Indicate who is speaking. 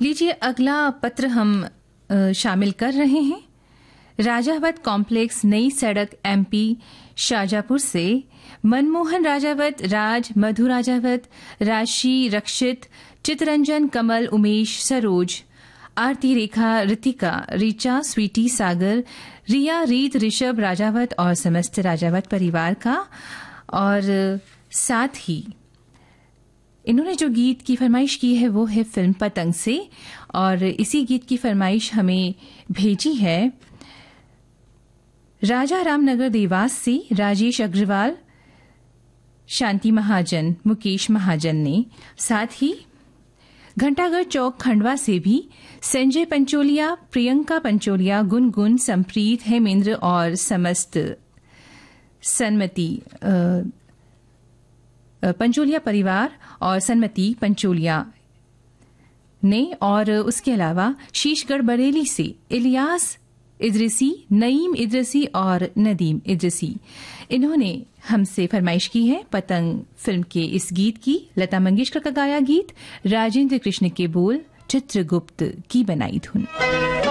Speaker 1: लीजिए अगला पत्र हम शामिल कर रहे हैं। राजावत कॉम्प्लेक्स, नई सड़क, एमपी शाजापुर से मनमोहन राजावत, राज, मधु राजावत, राशि, रक्षित, चितरंजन, कमल, उमेश, सरोज, आरती, रेखा, रितिका, रीचा, स्वीटी, सागर, रिया, रीत, ऋषभ राजावत और समस्त राजावत परिवार का। और साथ ही इन्होंने जो गीत की फरमाइश की है वो है फिल्म पतंग से, और इसी गीत की फरमाइश हमें भेजी है राजा रामनगर देवास से राजेश अग्रवाल, शांति महाजन, मुकेश महाजन ने। साथ ही घंटागढ़ चौक खंडवा से भी संजय पंचोलिया, प्रियंका पंचोलिया, गुनगुन, संप्रीत, हेमेंद्र और समस्त सन्मति पंचोलिया परिवार और सन्मति पंचोलिया ने। और उसके अलावा शीशगढ़ बरेली से इलियास इद्रिसी, नईम इद्रिसी और नदीम इद्रिसी, इन्होंने हमसे फरमाइश की है पतंग फिल्म के इस गीत की। लता मंगेशकर का गाया गीत, राजेंद्र कृष्ण के बोल, चित्रगुप्त की बनाई धुन।